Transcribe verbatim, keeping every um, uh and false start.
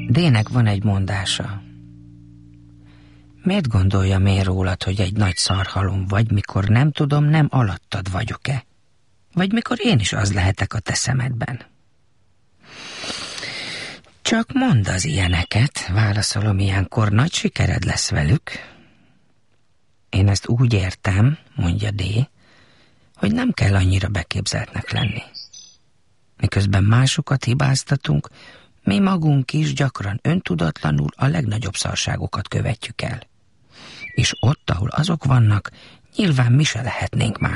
D-nek van egy mondása. Miért gondoljam én rólad, hogy egy nagy szarhalom vagy, mikor nem tudom, nem alattad vagyok-e? Vagy mikor én is az lehetek a te szemedben? Csak mondd az ilyeneket, válaszolom, ilyenkor nagy sikered lesz velük. Én ezt úgy értem, mondja D, hogy nem kell annyira beképzeltnek lenni. Miközben másokat hibáztatunk, mi magunk is gyakran öntudatlanul a legnagyobb szarságokat követjük el. És ott, ahol azok vannak, nyilván mi se lehetnénk más.